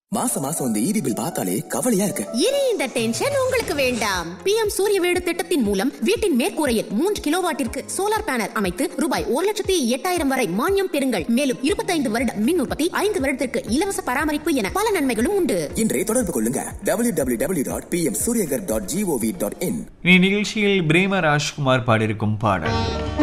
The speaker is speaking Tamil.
மாசம் இந்த ஈபி பில் பார்த்தாலே கவலையா இருக்கு. இனி இந்த டென்ஷன் உங்களுக்கு வேண்டாம். PM சூரிய வீடு திட்டத்தின் மூலம் வீட்டின் மேற்கூரையில் 3 கிலோவாட்டிற்கு சோலார் பேனல் அமைத்து ரூபாய் 1,08,000 வரை மானியம் பெறுங்கள். மேலும் 25 வருட மின் உற்பத்தி, 5 வருடத்திற்கு இலவச பராமரிப்பு என பல நன்மைகளும் உண்டு. இன்றே தொடர்பு கொள்ளுங்க www.pmsuryagar.gov.in. நிகழ்ச்சியில் பிரேம ராஜ்குமார் பாடியிருக்கும் பாடல்.